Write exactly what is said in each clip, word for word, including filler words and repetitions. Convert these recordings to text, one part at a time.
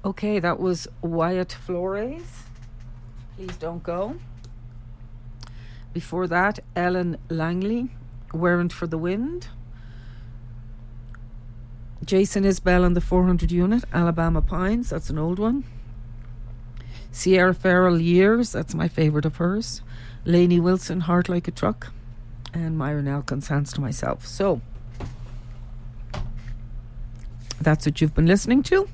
Okay, that was Wyatt Flores. Please Don't Go. Before that, Ellen Langley, Weren't for the Wind. Jason Isbell and the four hundred Unit, Alabama Pines, that's an old one. Sierra Farrell, Years, that's my favourite of hers. Lainey Wilson, Heart Like a Truck. And Myron Elkins, Hands to Myself. So, that's what you've been listening to.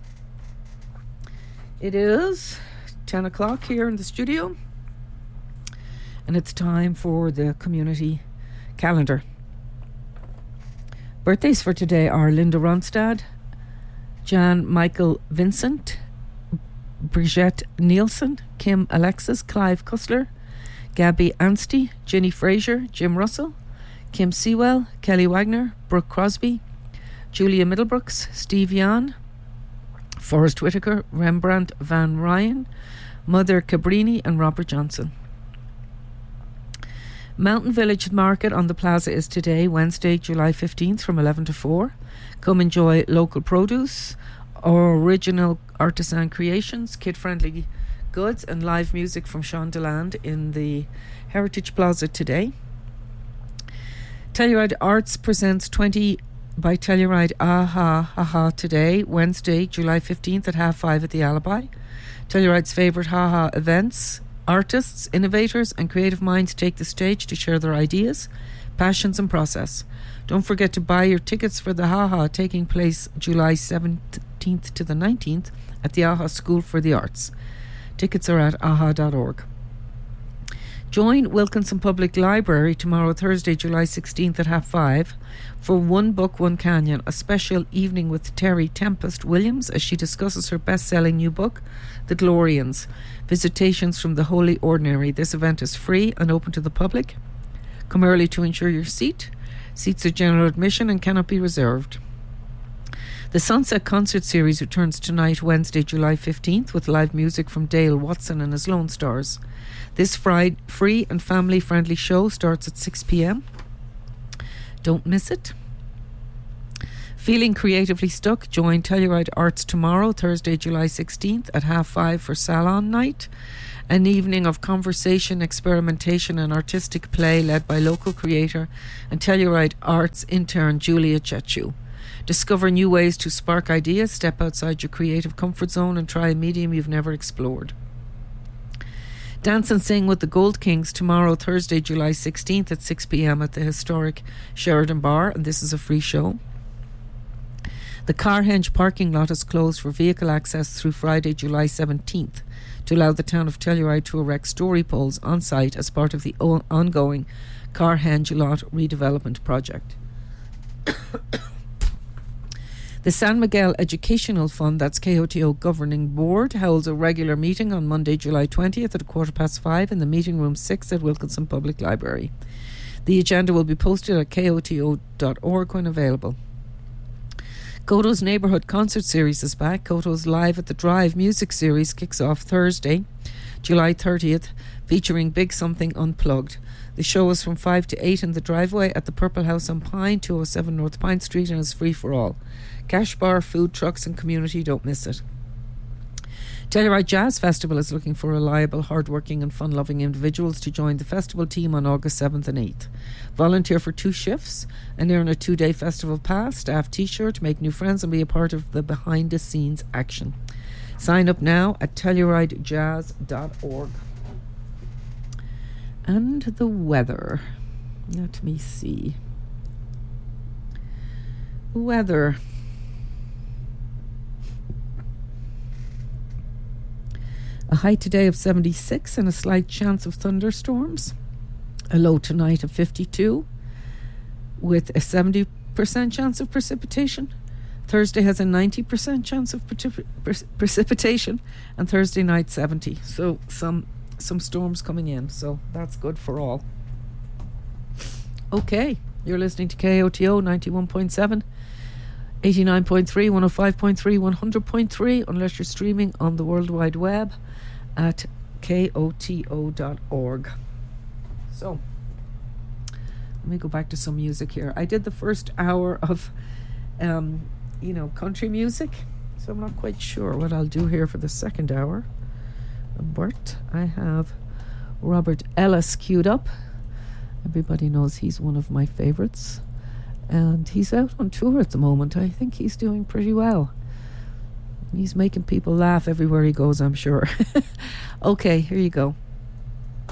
It is ten o'clock here in the studio. And it's time for the community calendar. Birthdays for today are Linda Ronstad, Jan Michael Vincent, Brigitte Nielsen, Kim Alexis, Clive Cussler, Gabby Anstey, Ginny Fraser, Jim Russell, Kim Sewell, Kelly Wagner, Brooke Crosby, Julia Middlebrooks, Steve Yan, Forrest Whitaker, Rembrandt Van Ryan, Mother Cabrini and Robert Johnson. Mountain Village Market on the Plaza is today, Wednesday, July fifteenth from eleven to four. Come enjoy local produce, original artisan creations, kid-friendly goods and live music from Sean Deland in the Heritage Plaza today. Telluride Arts presents twenty by Telluride Aha Haha today, Wednesday, July fifteenth at half five at the Alibi. Telluride's favourite haha events. Artists, innovators and creative minds take the stage to share their ideas, passions and process. Don't forget to buy your tickets for the Haha taking place July seventeenth to the nineteenth at the Aha School for the Arts. Tickets are at aha dot org. Join Wilkinson Public Library tomorrow, Thursday, July sixteenth at half five for One Book, One Canyon, a special evening with Terry Tempest Williams as she discusses her best-selling new book, The Glorians, Visitations from the Holy Ordinary. This event is free and open to the public. Come early to ensure your seat. Seats are general admission and cannot be reserved. The Sunset Concert Series returns tonight, Wednesday, July fifteenth, with live music from Dale Watson and his Lone Stars. This Friday, free and family-friendly show starts at six p.m. Don't miss it. Feeling creatively stuck? Join Telluride Arts tomorrow, Thursday, July sixteenth at half five for Salon Night, an evening of conversation, experimentation and artistic play led by local creator and Telluride Arts intern Julia Chechu. Discover new ways to spark ideas, step outside your creative comfort zone and try a medium you've never explored. Dance and Sing with the Gold Kings tomorrow, Thursday, July sixteenth at six p.m. at the historic Sheridan Bar, and this is a free show. The Carhenge parking lot is closed for vehicle access through Friday, July seventeenth to allow the town of Telluride to erect story poles on site as part of the o- ongoing Carhenge lot redevelopment project. The San Miguel Educational Fund, that's K O T O Governing Board, holds a regular meeting on Monday, July twentieth at a quarter past five in the meeting room six at Wilkinson Public Library. The agenda will be posted at k o t o dot org when available. Koto's Neighbourhood Concert Series is back. Koto's Live at the Drive music series kicks off Thursday, July thirtieth, featuring Big Something Unplugged. The show is from five to eight in the driveway at the Purple House on Pine, two oh seven North Pine Street, and is free for all. Cash bar, food trucks and community, don't miss it. Telluride Jazz Festival is looking for reliable, hard-working and fun-loving individuals to join the festival team on August seventh and eighth. Volunteer for two shifts and earn a two-day festival pass, staff t-shirt, make new friends and be a part of the behind-the-scenes action. Sign up now at telluride jazz dot org. And the weather. Let me see. Weather. A high today of seventy-six and a slight chance of thunderstorms. A low tonight of fifty-two with a seventy percent chance of precipitation. Thursday has a ninety percent chance of precip- pre- precipitation and Thursday night seventy. So some some storms coming in. So that's good for all. Okay, you're listening to K O T O ninety-one point seven, eighty-nine point three, one oh five point three, one hundred point three, unless you're streaming on the World Wide Web at k o t o dot org. So, let me go back to some music here. I did the first hour of, um, you know, country music, So I'm not quite sure what I'll do here for the second hour. But I have Robert Ellis queued up. Everybody knows he's one of my favourites. And he's out on tour at the moment. I think he's doing pretty well. He's making people laugh everywhere he goes, I'm sure. Okay, here you go.